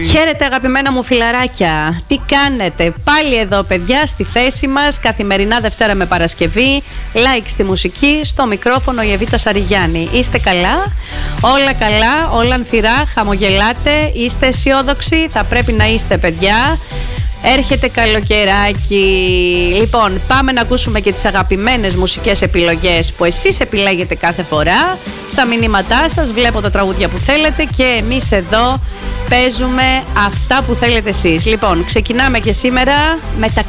Χαίρετε αγαπημένα μου φιλαράκια. Τι κάνετε? Πάλι εδώ παιδιά στη θέση μας, καθημερινά Δευτέρα με Παρασκευή. Like στη μουσική, στο μικρόφωνο η Εβίτα Σαριγιάννη. Είστε καλά? Όλα καλά, όλα ανθυρά, χαμογελάτε, είστε αισιόδοξοι? Θα πρέπει να είστε παιδιά. Έρχεται καλοκαιράκι. Λοιπόν, πάμε να ακούσουμε και τις αγαπημένες μουσικές επιλογές που εσείς επιλέγετε κάθε φορά. Στα μηνύματά σας βλέπω τα τραγούδια που θέλετε και εμείς εδώ παίζουμε αυτά που θέλετε εσείς. Λοιπόν, ξεκινάμε και σήμερα με τα